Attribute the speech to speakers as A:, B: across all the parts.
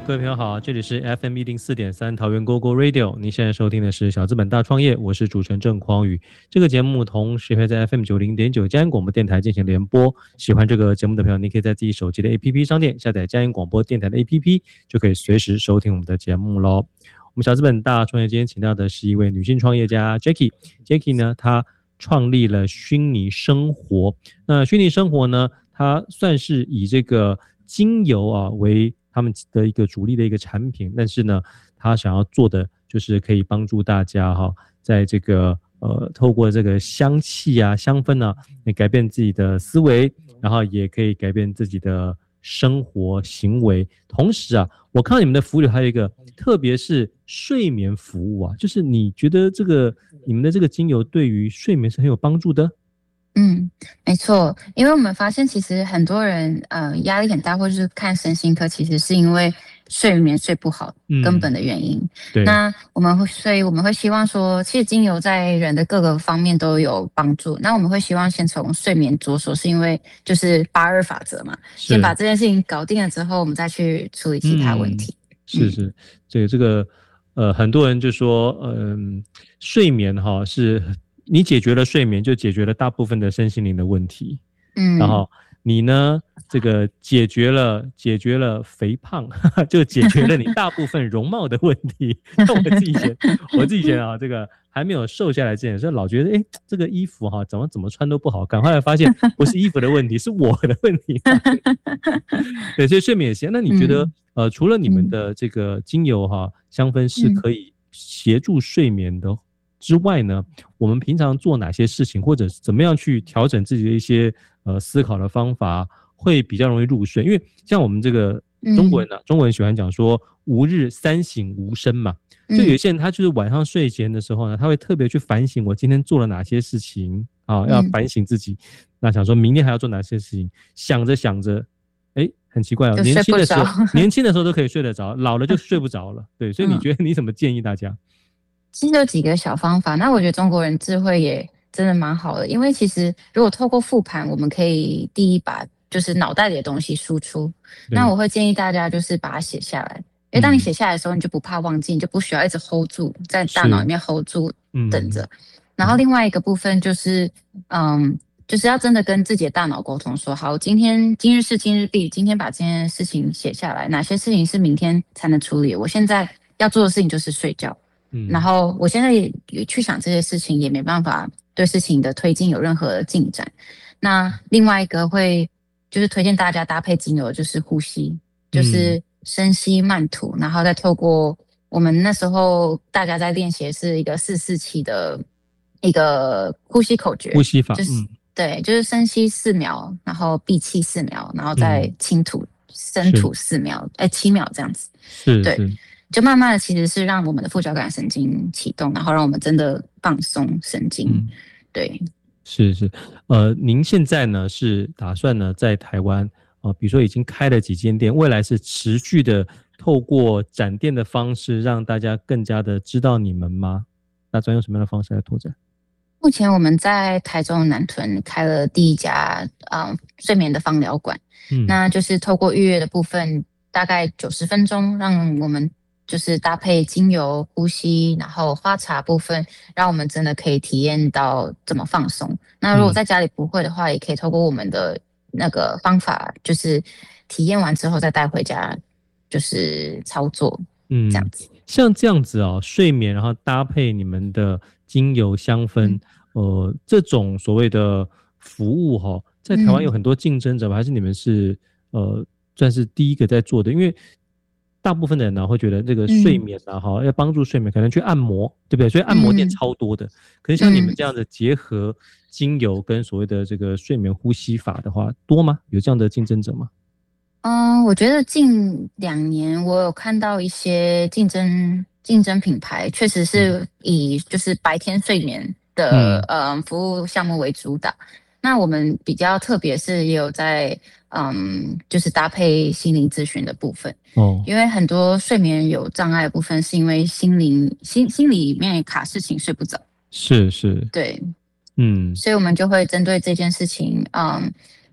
A: 各位朋友好，这里是 FM104.3桃园 GoGo Radio， 您现在收听的是小资本大创业，我是主持人郑匡宇。这个节目同时会在 FM90.9 嘉义广播电台进行联播。喜欢这个节目的朋友，您可以在自己手机的 APP 商店下载嘉义广播电台的 APP， 就可以随时收听我们的节目咯。我们小资本大创业今天请到的是一位女性创业家 Jackie。Jackie 呢，她创立了虚拟生活。那虚拟生活呢，它算是以这个精油为他们的一个主力的一个产品，但是呢，他想要做的就是可以帮助大家在这个透过这个香气香氛也改变自己的思维，然后也可以改变自己的生活行为。同时我看到你们的服务里还有一个，特别是睡眠服务就是你觉得你们的这个精油对于睡眠是很有帮助的？
B: 没错，因为我们发现其实很多人压力很大，或者是看身心科，其实是因为睡眠睡不好根本的原因。
A: 对，
B: 那所以我们会希望说，其实精油在人的各个方面都有帮助。那我们会希望先从睡眠着手，是因为就是8-2法则嘛，先把这件事情搞定了之后，我们再去处理其他问题。
A: 是，这个很多人就说睡眠是你解决了睡眠，就解决了大部分的身心灵的问题。然后你呢，这个解决了肥胖，就解决了你大部分容貌的问题。像我自己以前这个还没有瘦下来之前，就老觉得这个衣服怎么穿都不好看，后来发现不是衣服的问题，是我的问题。对，所以睡眠也行。那你觉得除了你们的这个精油香氛是可以协助睡眠的之外呢，我们平常做哪些事情，或者怎么样去调整自己的一些思考的方法，会比较容易入睡？因为像我们这个中国人喜欢讲说吾日三省吾身嘛，就有些人他就是晚上睡前的时候呢，他会特别去反省我今天做了哪些事情要反省自己，那想说明天还要做哪些事情，想着想着很奇怪年轻的时候都可以睡得着，老了就睡不着了。对，所以你觉得你怎么建议大家？
B: 其实有几个小方法，那我觉得中国人智慧也真的蛮好的，因为其实如果透过复盘，我们可以第一把就是脑袋里的东西输出。那我会建议大家就是把它写下来，因为当你写下来的时候，你就不怕忘记，你就不需要一直 hold 住在大脑里面 hold 住等着。然后另外一个部分就是就是要真的跟自己的大脑沟通说，好，今日事今日毕，今天把这件事情写下来，哪些事情是明天才能处理，我现在要做的事情就是睡觉。然后我现在也去想这些事情，也没办法对事情的推进有任何的进展。那另外一个就是推荐大家搭配精油，就是呼吸，就是深吸慢吐，然后再透过我们那时候大家在练习是一个4-4-7的一个呼吸口诀，
A: 呼吸法，
B: 对，就是深吸4秒，然后闭气4秒，然后再轻吐深吐4秒，7秒这样子。对。就慢慢的其实是让我们的副交感神经启动，然后让我们真的放松神经。对，
A: 是，您现在呢是打算呢在台湾比如说已经开了几间店，未来是持续的透过展店的方式让大家更加的知道你们吗？打算用什么样的方式来拓展？
B: 目前我们在台中南屯开了第一家睡眠的芳疗馆，那就是透过预约的部分，大概90分钟，让我们就是搭配精油呼吸，然后花茶部分，让我们真的可以体验到怎么放松。那如果在家里不会的话，也可以透过我们的那个方法，就是体验完之后再带回家，就是操作，这样子。
A: 像这样子睡眠然后搭配你们的精油香氛，这种所谓的服务在台湾有很多竞争者吗？还是你们是算是第一个在做的？因为大部分的人会觉得这个睡眠要帮助睡眠，可能去按摩，对不对？所以按摩店超多的。可是像你们这样的结合精油跟所谓的这个睡眠呼吸法的话，多吗？有这样的竞争者吗？
B: 我觉得近2年我有看到一些竞争品牌，确实是以就是白天睡眠的服务项目为主导。那我们比较特别是也有在就是搭配心灵咨询的部分因为很多睡眠有障碍的部分是因为心里面卡事情睡不着，
A: 是，
B: 对，所以我们就会针对这件事情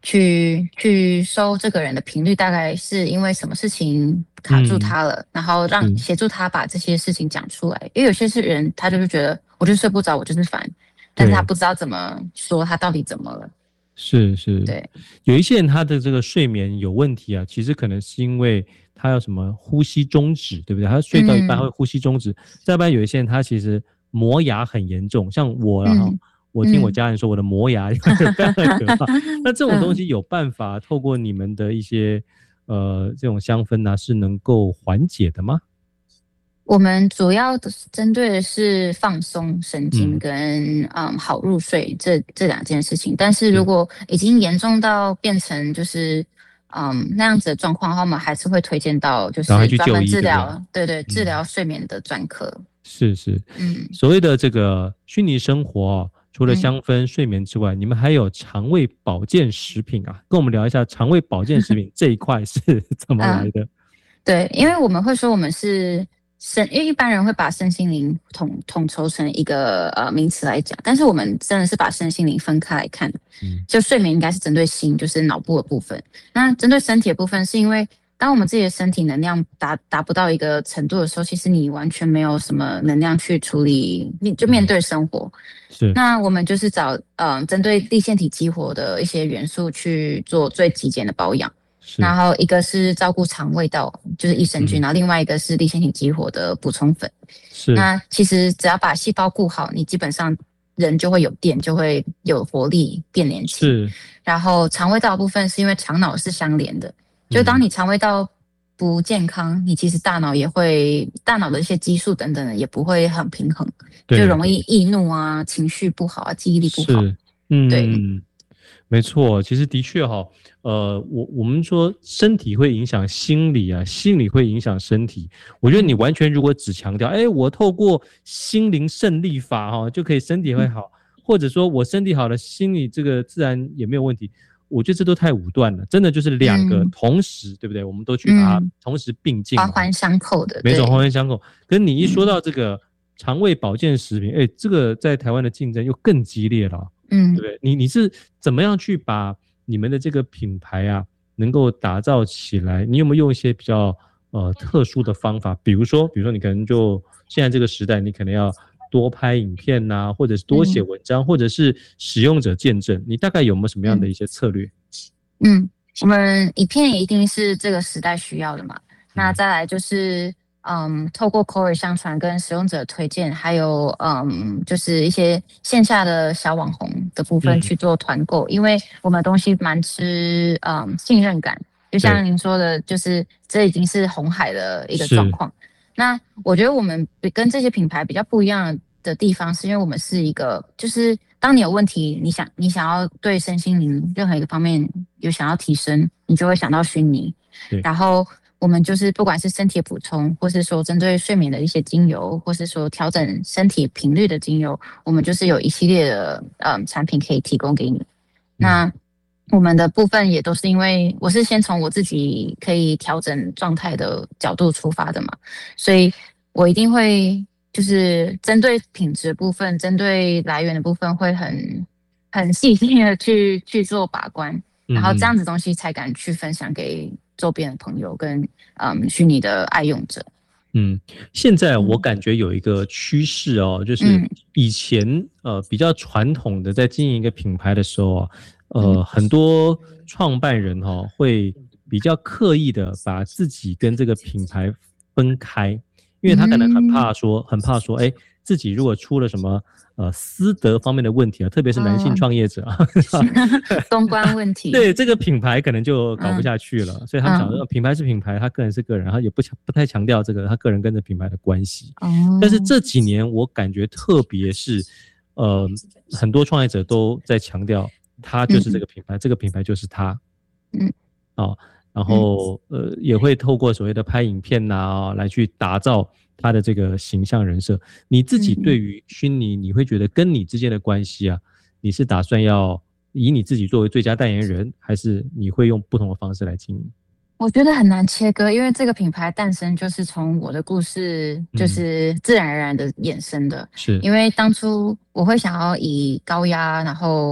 B: 去收这个人的频率，大概是因为什么事情卡住他了，然后协助他把这些事情讲出来。因为有些是人，他就是觉得我就是睡不着，我就是烦，但是他不知道怎么说他到底怎么了。
A: 是，
B: 对，
A: 有一些人他的这个睡眠有问题啊，其实可能是因为他有什么呼吸中止，对不对？他睡到一半会呼吸中止，再不然有一些人他其实磨牙很严重，像我然后。我听我家人说，我的磨牙非常的可怕。那这种东西有办法透过你们的一些这种香氛是能够缓解的吗？
B: 我们主要的针对的是放松神经跟好入睡这两件事情。但是如果已经严重到变成就是那样子的状况的话，我们还是会推荐到就是专门治疗，对，治疗睡眠的专科。
A: 是，所谓的这个虚拟生活除了香氛、睡眠之外，你们还有肠胃保健食品啊，跟我们聊一下肠胃保健食品这一块是怎么来的？
B: 对，因为我们会说我们是因为一般人会把身心灵统筹成一个名词来讲，但是我们真的是把身心灵分开来看。就睡眠应该是针对心，就是脑部的部分。那针对身体的部分，是因为当我们自己的身体能量达不到一个程度的时候，其实你完全没有什么能量去处理，你就面对生活。
A: 是，
B: 那我们就是找针对粒线体激活的一些元素去做最极简的保养。然后一个是照顾肠胃道，就是益生菌，然后另外一个是粒线体激活的补充粉。
A: 是，
B: 那其实只要把细胞顾好，你基本上人就会有电，就会有活力，变年轻。
A: 是。
B: 然后肠胃道的部分是因为肠脑是相连的，就当你肠胃道不健康，你其实大脑的一些激素等等的也不会很平衡，就容易易怒啊，情绪不好啊，记忆力不好。对，
A: 没错，其实的确我们说身体会影响心理啊，心理会影响身体。我觉得你完全如果只强调，我透过心灵胜利法就可以身体会好，或者说我身体好了，心理这个自然也没有问题。我觉得这都太武断了，真的就是两个同时，对不对？我们都去把它同时并进，
B: 环环相扣的。
A: 没错，环环相扣。跟你一说到这个肠胃保健食品，这个在台湾的竞争又更激烈了，对不对？你是怎么样去把你们的这个品牌能够打造起来？你有没有用一些比较特殊的方法？比如说你可能就现在这个时代，你可能要多拍影片或者是多写文章，或者是使用者见证，你大概有没有什么样的一些策略？
B: 我们影片一定是这个时代需要的嘛。那再来就是透过口耳相传跟使用者推荐，还有就是一些线下的小网红的部分去做团购，因为我们的东西蛮吃信任感，就像您说的，就是这已经是红海的一个状况。那我觉得我们跟这些品牌比较不一样的地方，是因为我们是一个，就是当你有问题，你想要对身心灵任何一个方面有想要提升，你就会想到薰妮。然后我们就是不管是身体补充，或是说针对睡眠的一些精油，或是说调整身体频率的精油，我们就是有一系列的产品可以提供给你。那我们的部分也都是因为我是先从我自己可以调整状态的角度出发的嘛，所以我一定会就是针对品质的部分，针对来源的部分会很细心的去做把关，然后这样子东西才敢去分享给周边的朋友跟虚拟的爱用者。
A: 现在我感觉有一个趋势就是以前比较传统的在经营一个品牌的时候很多创办人会比较刻意的把自己跟这个品牌分开，因为他可能很怕说自己如果出了什么私德方面的问题特别是男性创业者
B: 公关问题，
A: 对这个品牌可能就搞不下去了，所以他们想说品牌是品牌，他个人是个人，他也不太强调这个他个人跟着品牌的关系。但是这几年我感觉特别是很多创业者都在强调他就是这个品牌，这个品牌就是他。然后也会透过所谓的拍影片来去打造他的这个形象人设。你自己对于薰妮，你会觉得跟你之间的关系你是打算要以你自己作为最佳代言人，还是你会用不同的方式来经营？
B: 我觉得很难切割，因为这个品牌诞生就是从我的故事就是自然而然的衍生的。
A: 是
B: 因为当初我会想要以高压，然后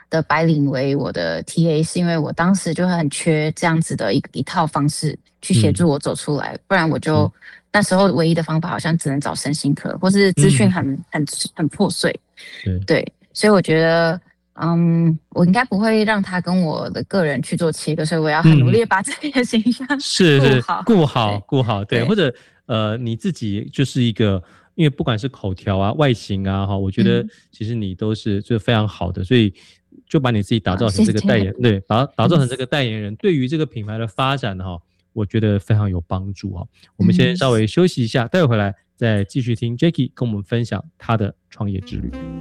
B: 的白领为我的 TA， 是因为我当时就很缺这样子的一套方式去协助我走出来，不然我就那时候唯一的方法好像只能找身心科，或是资讯很破碎。对，所以我觉得。我应该不会让他跟我的个人去做切割，所以我要很努力把自己的形象
A: 顾好，对，或者你自己就是一个，因为不管是口条啊、外形啊，哈，我觉得其实你都是就非常好的，所以就把你自己打造成这个代言，对，打造成这个代言人，对于这个品牌的发展哈，我觉得非常有帮助哈。我们先稍微休息一下，待会回来再继续听 Jackie 跟我们分享她的创业之旅。